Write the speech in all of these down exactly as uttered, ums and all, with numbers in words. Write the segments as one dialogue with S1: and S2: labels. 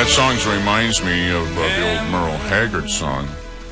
S1: That song reminds me of uh, the old Merle Haggard song.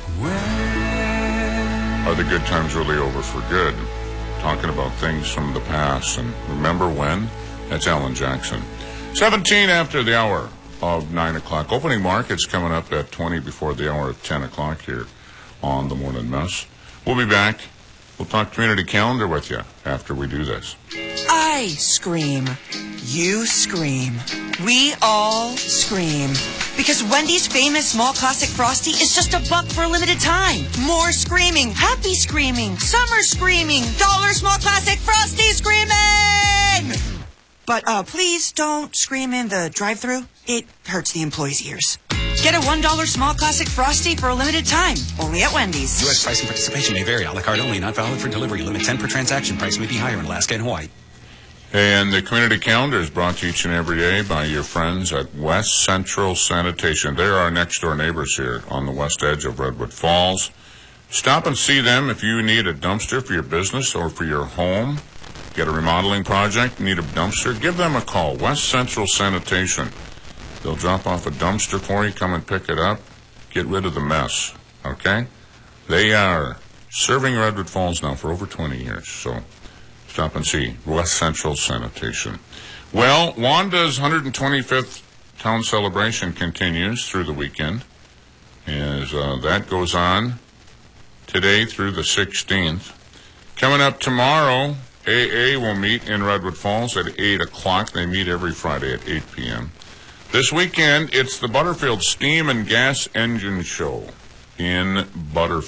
S1: Are the good times really over for good? Talking about things from the past. And remember when? That's Alan Jackson. seventeen after the hour of nine o'clock. Opening markets coming up at twenty before the hour of ten o'clock here on the Morning Mess. We'll be back. We'll talk community calendar with you after we do this.
S2: I scream. You scream. We all scream. Because Wendy's famous small classic Frosty is just a buck for a limited time. More screaming. Happy screaming. Summer screaming. Dollar small classic Frosty screaming! But uh, please don't scream in the drive-thru. It hurts the employees' ears. Get a one dollar small classic Frosty for a limited time. Only at Wendy's.
S3: U S price and participation may vary. A la carte only. Not valid for delivery. Limit ten per transaction. Price may be higher in Alaska and Hawaii.
S1: And the community calendar is brought to you each and every day by your friends at West Central Sanitation. They're our next-door neighbors here on the west edge of Redwood Falls. Stop and see them if you need a dumpster for your business or for your home. Get a remodeling project, need a dumpster, give them a call. West Central Sanitation. They'll drop off a dumpster for you, come and pick it up, get rid of the mess, okay? They are serving Redwood Falls now for over twenty years, so stop and see West Central Sanitation. Well, Wanda's one hundred twenty-fifth town celebration continues through the weekend, as uh, that goes on today through the sixteenth. Coming up tomorrow, A A will meet in Redwood Falls at eight o'clock. They meet every Friday at eight p.m. This weekend, it's the Butterfield Steam and Gas Engine Show in Butterfield.